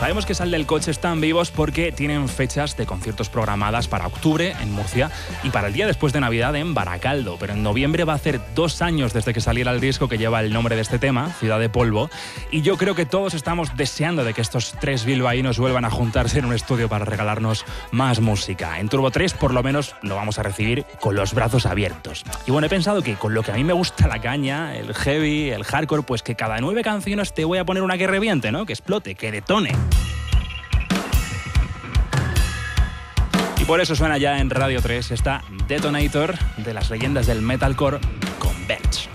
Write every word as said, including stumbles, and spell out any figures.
Sabemos que Sal del Coche están vivos porque tienen fechas de conciertos programadas para octubre en Murcia y para el día después de Navidad en Baracaldo. Pero en noviembre va a hacer dos años desde que saliera el disco que lleva el nombre de este tema, Ciudad de Polvo. Y yo creo que todos estamos deseando de que estos tres bilbaínos vuelvan a juntarse en un estudio para regalarnos más música. En Turbo tres por lo menos lo vamos a recibir con los brazos abiertos. Y bueno, he pensado que con lo que a mí me gusta la caña, el heavy, el hardcore, pues que cada nueve canciones te voy a poner una que reviente, ¿no? Que explote, que detone. Y por eso suena ya en Radio tres esta Detonator de las leyendas del metalcore con Bench.